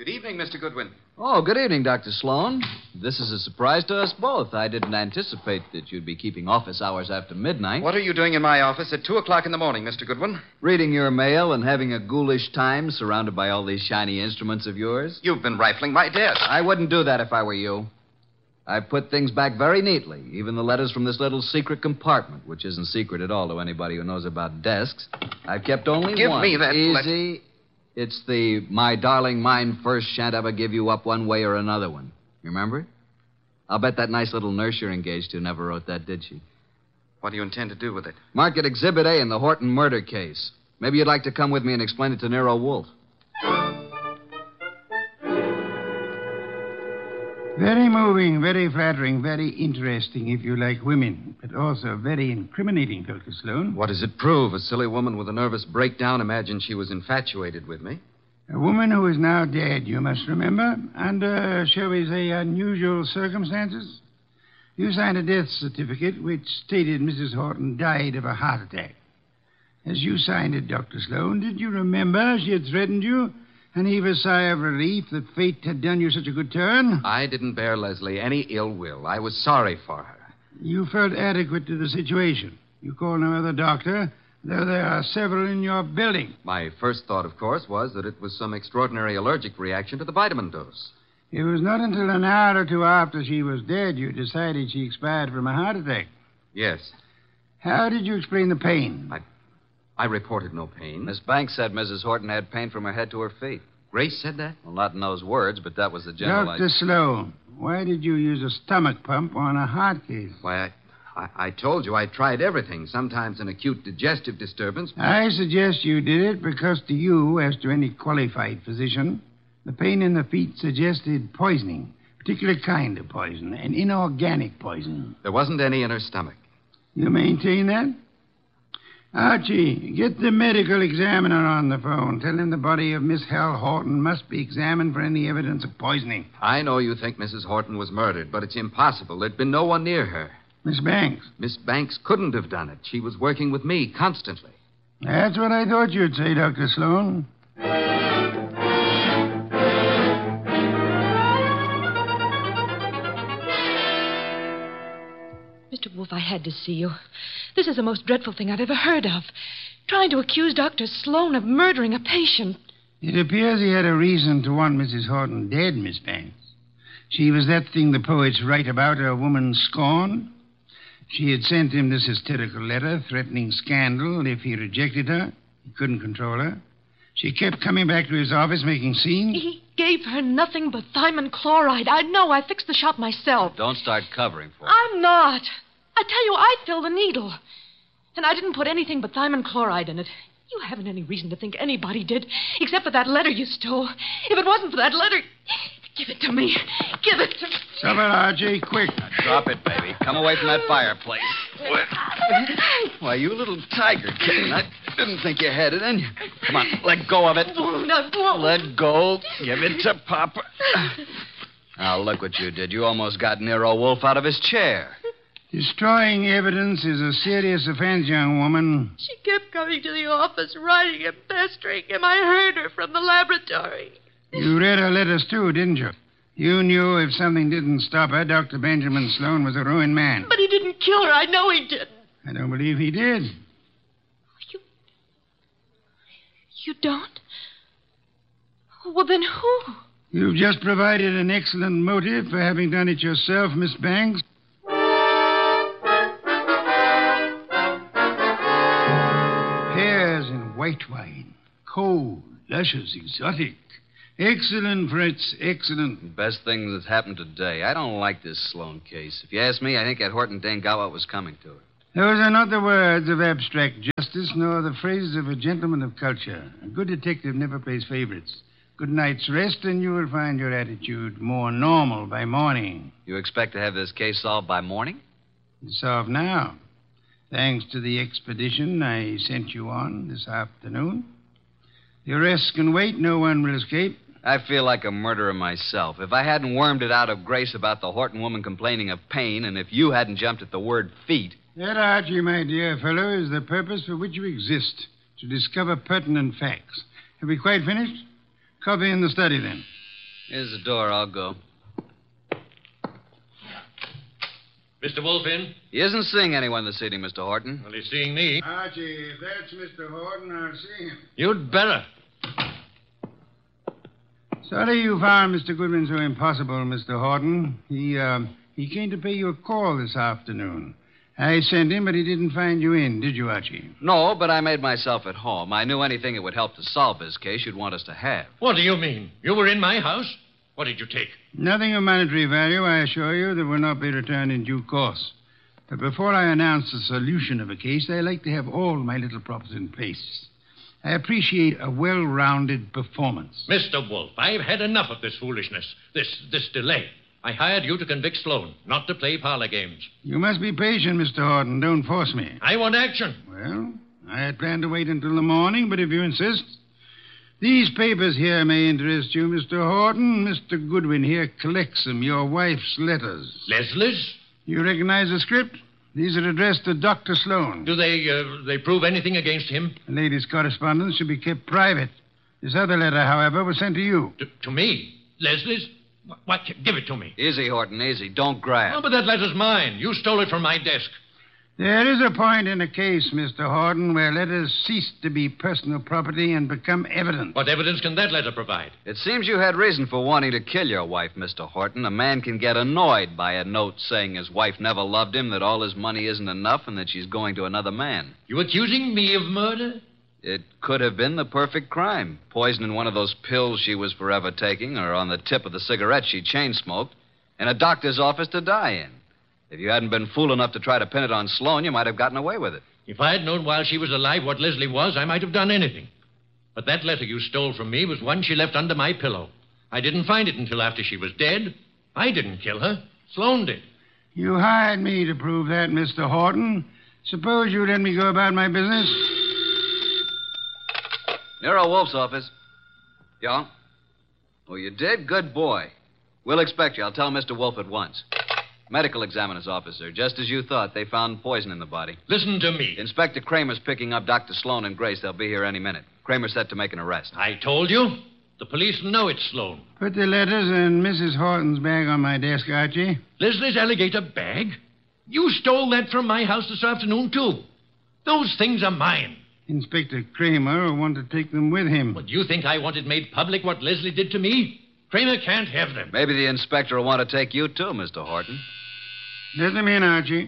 Good evening, Mr. Goodwin. Oh, good evening, Dr. Sloan. This is a surprise to us both. I didn't anticipate that you'd be keeping office hours after midnight. What are you doing in my office at 2 o'clock in the morning, Mr. Goodwin? Reading your mail and having a ghoulish time surrounded by all these shiny instruments of yours. You've been rifling my desk. I wouldn't do that if I were you. I've put things back very neatly, even the letters from this little secret compartment, which isn't secret at all to anybody who knows about desks. I've kept only Give one. me that Easy. It's the "My darling, mine first, shan't ever give you up one way or another" one. You remember it? I'll bet that nice little nurse you're engaged to never wrote that, did she? What do you intend to do with it? Mark it Exhibit A in the Horton murder case. Maybe you'd like to come with me and explain it to Nero Wolfe. Very moving, very flattering, very interesting if you like women, but also very incriminating, Dr. Sloan. What does it prove? A silly woman with a nervous breakdown imagined she was infatuated with me. A woman who is now dead, you must remember, under, shall we say, unusual circumstances. You signed a death certificate which stated Mrs. Horton died of a heart attack. As you signed it, Dr. Sloan, did you remember she had threatened you and heave a sigh of relief that fate had done you such a good turn? I didn't bear Leslie any ill will. I was sorry for her. You felt adequate to the situation. You called no other doctor, though there are several in your building. My first thought, of course, was that it was some extraordinary allergic reaction to the vitamin dose. It was not until an hour or two after she was dead you decided she expired from a heart attack. Yes. How did you explain the pain? I reported no pain. Miss Banks said Mrs. Horton had pain from her head to her feet. Grace said that? Well, not in those words, but that was the general Dr. Sloan, why did you use a stomach pump on a heart case? Why, I told you I tried everything. Sometimes an acute digestive disturbance. I suggest you did it because to you, as to any qualified physician, the pain in the feet suggested poisoning, a particular kind of poison, an inorganic poison. There wasn't any in her stomach. You maintain that? Archie, get the medical examiner on the phone. Tell him the body of Miss Hal Horton must be examined for any evidence of poisoning. I know you think Mrs. Horton was murdered, but it's impossible. There'd been no one near her. Miss Banks? Miss Banks couldn't have done it. She was working with me constantly. That's what I thought you'd say, Dr. Sloan. Mr. Wolfe, I had to see you. This is the most dreadful thing I've ever heard of. Trying to accuse Dr. Sloan of murdering a patient. It appears he had a reason to want Mrs. Horton dead, Miss Banks. She was that thing the poets write about, a woman scorned. She had sent him this hysterical letter threatening scandal if he rejected her. He couldn't control her. She kept coming back to his office making scenes. He gave her nothing but thiamine chloride. I know. I fixed the shop myself. Don't start covering for her. I'm not. I tell you, I filled the needle. And I didn't put anything but thiamine chloride in it. You haven't any reason to think anybody did, except for that letter you stole. If it wasn't for that letter, give it to me. Give it to me. Stop it, Archie, quick. Now, drop it, baby. Come away from that fireplace. Why, you little tiger kitten. I didn't think you had it in you. Come on, let go of it. Let go. Give it to Papa. Now, look what you did. You almost got Nero Wolfe out of his chair. Destroying evidence is a serious offense, young woman. She kept coming to the office, writing and pestering him. I heard her from the laboratory. You read her letters, too, didn't you? You knew if something didn't stop her, Dr. Benjamin Sloan was a ruined man. But he didn't kill her. I know he didn't. I don't believe he did. You don't? Well, then who? You've just provided an excellent motive for having done it yourself, Miss Banks. Pears and white wine. Cold, luscious, exotic. Excellent, Fritz, excellent. Best thing that's happened today. I don't like this Sloan case. If you ask me, I think that Horton dame got what was coming to her. Those are not the words of abstract justice, nor the phrases of a gentleman of culture. A good detective never plays favorites. Good night's rest, and you will find your attitude more normal by morning. You expect to have this case solved by morning? It's solved now. Thanks to the expedition I sent you on this afternoon. The arrest can wait. No one will escape. I feel like a murderer myself. If I hadn't wormed it out of Grace about the Horton woman complaining of pain, and if you hadn't jumped at the word feet... That, Archie, my dear fellow, is the purpose for which you exist, to discover pertinent facts. Have we quite finished? Coffee in the study, then. Here's the door. I'll go. Mr. Wolf in? He isn't seeing anyone this evening, Mr. Horton. Well, he's seeing me. Archie, if that's Mr. Horton, I'll see him. You'd better. Sorry you found Mr. Goodwin so impossible, Mr. Horton. He came to pay you a call this afternoon. I sent him, but he didn't find you in, did you, Archie? No, but I made myself at home. I knew anything that would help to solve this case you'd want us to have. What do you mean? You were in my house? What did you take? Nothing of monetary value, I assure you, that will not be returned in due course. But before I announce the solution of a case, I like to have all my little props in place. I appreciate a well-rounded performance. Mr. Wolf, I've had enough of this foolishness, this delay. I hired you to convict Sloan, not to play parlor games. You must be patient, Mr. Horton. Don't force me. I want action. Well, I had planned to wait until the morning, but if you insist. These papers here may interest you, Mr. Horton. Mr. Goodwin here collects them, your wife's letters. Leslie's? You recognize the script? These are addressed to Dr. Sloan. Do they prove anything against him? The lady's correspondence should be kept private. This other letter, however, was sent to you. To me? Leslie's? What? Give it to me. Easy, Horton, easy. Don't grab. Oh, but that letter's mine. You stole it from my desk. There is a point in a case, Mr. Horton, where letters cease to be personal property and become evidence. What evidence can that letter provide? It seems you had reason for wanting to kill your wife, Mr. Horton. A man can get annoyed by a note saying his wife never loved him, that all his money isn't enough, and that she's going to another man. You accusing me of murder? It could have been the perfect crime. Poison in one of those pills she was forever taking, or on the tip of the cigarette she chain-smoked, in a doctor's office to die in. If you hadn't been fool enough to try to pin it on Sloan, you might have gotten away with it. If I had known while she was alive what Leslie was, I might have done anything. But that letter you stole from me was one she left under my pillow. I didn't find it until after she was dead. I didn't kill her. Sloan did. You hired me to prove that, Mr. Horton. Suppose you let me go about my business. Nero Wolf's office. Yeah? Oh, you did? Good boy. We'll expect you. I'll tell Mr. Wolf at once. Medical examiner's officer. Just as you thought, they found poison in the body. Listen to me. Inspector Kramer's picking up Dr. Sloan and Grace. They'll be here any minute. Kramer's set to make an arrest. I told you. The police know it's Sloan. Put the letters in Mrs. Horton's bag on my desk, Archie. Leslie's alligator bag? You stole that from my house this afternoon, too. Those things are mine. Inspector Kramer will want to take them with him. But do you think I wanted made public what Leslie did to me? Kramer can't have them. Maybe the inspector will want to take you, too, Mr. Horton. Let them in, Archie.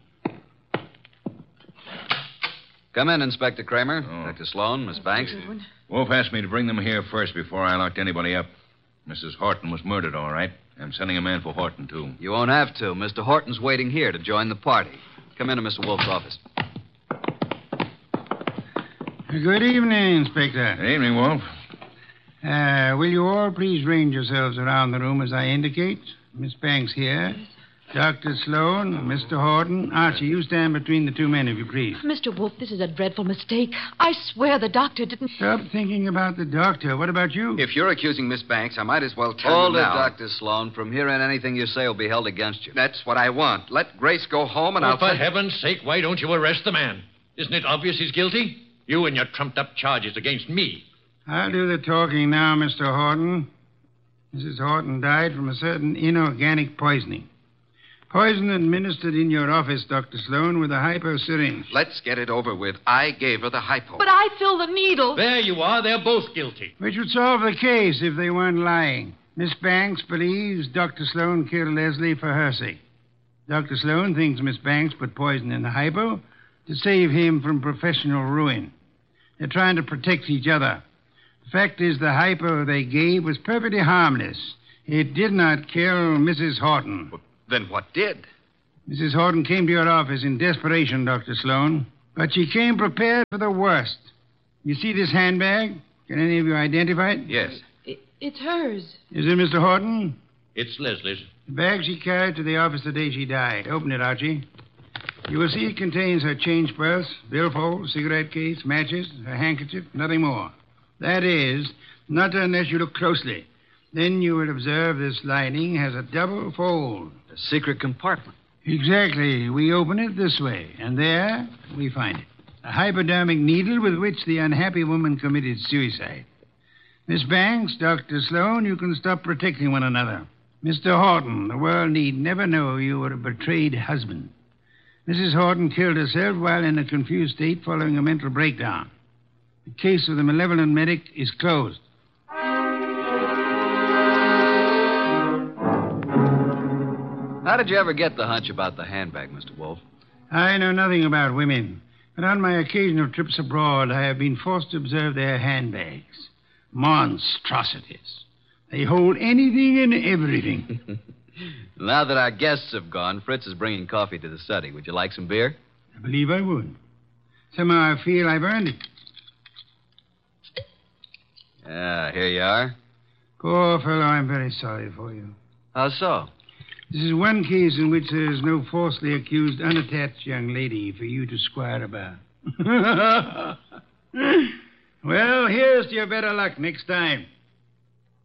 Come in, Inspector Kramer. Oh. Dr. Sloan, Miss Banks. Wolf asked me to bring them here first before I locked anybody up. Mrs. Horton was murdered, all right. I'm sending a man for Horton, too. You won't have to. Mr. Horton's waiting here to join the party. Come into Mr. Wolf's office. Good evening, Inspector. Good evening, Wolf. Will you all please range yourselves around the room as I indicate? Miss Banks here. Dr. Sloan, Mr. Horton. Archie, you stand between the two men, if you please. Mr. Wolf, this is a dreadful mistake. I swear the doctor didn't... Stop thinking about the doctor. What about you? If you're accusing Miss Banks, I might as well tell Hold you it, now. Dr. Sloan. From here on, anything you say will be held against you. That's what I want. Let Grace go home, and Oh, I'll... for heaven's sake, why don't you arrest the man? Isn't it obvious he's guilty? You and your trumped-up charges against me. I'll do the talking now, Mr. Horton. Mrs. Horton died from a certain inorganic poisoning. Poison administered in your office, Dr. Sloan, with a hypo syringe. Let's get it over with. I gave her the hypo. But I filled the needle. There you are. They're both guilty. Which would solve the case if they weren't lying. Miss Banks believes Dr. Sloan killed Leslie for her sake. Dr. Sloan thinks Miss Banks put poison in the hypo to save him from professional ruin. They're trying to protect each other. The fact is, the hypo they gave was perfectly harmless. It did not kill Mrs. Horton. Then what did? Mrs. Horton came to your office in desperation, Dr. Sloan. But she came prepared for the worst. You see this handbag? Can any of you identify it? Yes. It's hers. Is it Mr. Horton? It's Leslie's. The bag she carried to the office the day she died. Open it, Archie. You will see it contains her change purse, billfold, cigarette case, matches, her handkerchief, nothing more. That is, not unless you look closely. Then you will observe this lining has a double fold. A secret compartment. Exactly. We open it this way, and there we find it. A hypodermic needle with which the unhappy woman committed suicide. Miss Banks, Dr. Sloan, you can stop protecting one another. Mr. Horton, the world need never know you were a betrayed husband. Mrs. Horton killed herself while in a confused state following a mental breakdown. The case of the malevolent medic is closed. How did you ever get the hunch about the handbag, Mr. Wolf? I know nothing about women, but on my occasional trips abroad, I have been forced to observe their handbags. Monstrosities. They hold anything and everything. Now that our guests have gone, Fritz is bringing coffee to the study. Would you like some beer? I believe I would. Somehow I feel I've earned it. Here you are. Poor fellow, I'm very sorry for you. How so? This is one case in which there is no falsely accused, unattached young lady for you to squire about. Well, here's to your better luck next time.